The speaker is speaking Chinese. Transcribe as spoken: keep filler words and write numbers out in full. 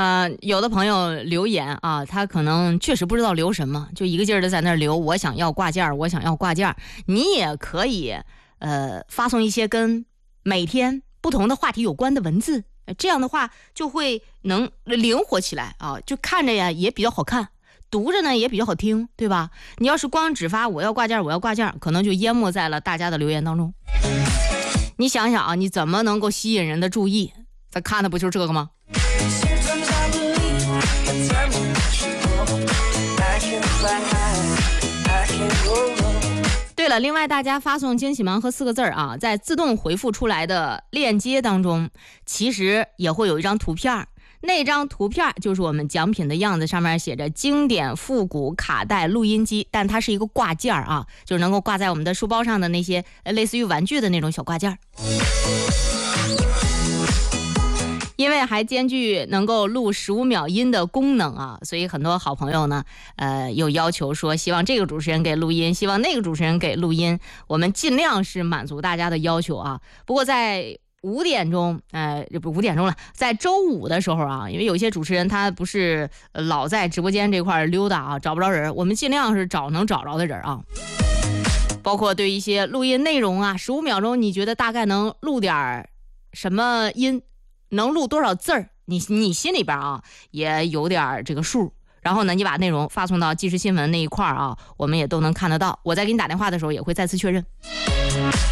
呃，有的朋友留言啊，他可能确实不知道留什么，就一个劲儿的在那儿留，我想要挂件，我想要挂件。你也可以呃发送一些跟每天不同的话题有关的文字，这样的话就会能灵活起来啊，就看着呀也比较好看，读着呢也比较好听，对吧？你要是光只发我要挂件我要挂件，可能就淹没在了大家的留言当中。你想想啊，你怎么能够吸引人的注意？咱看的不就是这个吗？对了，另外大家发送惊喜盲盒四个字啊，在自动回复出来的链接当中，其实也会有一张图片，那张图片就是我们奖品的样子，上面写着经典复古卡带录音机，但它是一个挂件啊，就是能够挂在我们的书包上的那些类似于玩具的那种小挂件。因为还兼具能够录十五秒音的功能啊，所以很多好朋友呢，呃，有要求说希望这个主持人给录音，希望那个主持人给录音，我们尽量是满足大家的要求啊。不过在五点钟，呃，不五点钟了，在周五的时候啊，因为有些主持人他不是老在直播间这块溜达啊，找不着人，我们尽量是找能找着的人啊。包括对一些录音内容啊，十五秒钟你觉得大概能录点什么音？能录多少字儿？你你心里边啊也有点这个数，然后呢，你把内容发送到即时新闻那一块啊，我们也都能看得到。我在给你打电话的时候也会再次确认。